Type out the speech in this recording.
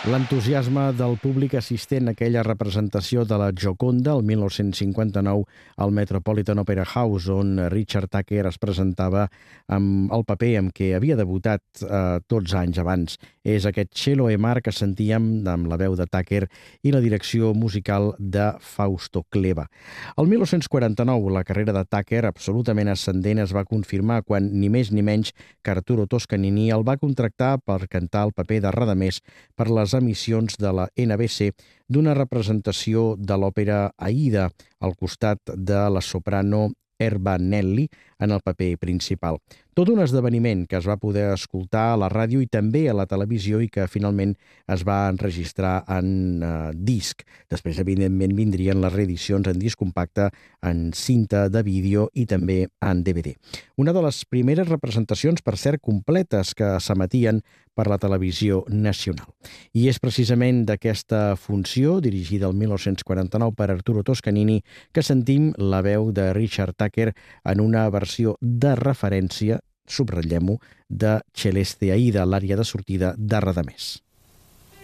L'entusiasme del públic assistent a aquella representació de la Gioconda el 1959 al Metropolitan Opera House, on Richard Tucker es presentava amb el paper amb què havia debutat tots anys abans. És aquest Cielo e Mar que sentíem amb la veu de Tucker i la direcció musical de Fausto Cleva. El 1949, la carrera de Tucker, absolutament ascendent, es va confirmar quan ni més ni menys que Arturo Toscanini el va contractar per cantar el paper de Radamés per les emissions de la NBC d'una representació de l'òpera Aida al costat de la soprano Erba Nelli en el paper principal. Tot un esdeveniment que es va poder escoltar a la ràdio i també a la televisió i que finalment es va enregistrar en disc. Després, evidentment, vindrien les reedicions en disc compacte, en cinta de vídeo i també en DVD. Una de les primeres representacions, per cert, completes que s'emetien per la televisió nacional. I és precisament d'aquesta funció, dirigida el 1949 per Arturo Toscanini, que sentim la veu de Richard Tucker en una versió de referència, subratllem-ho, de Celeste Aida, l'ària de sortida de Radamés.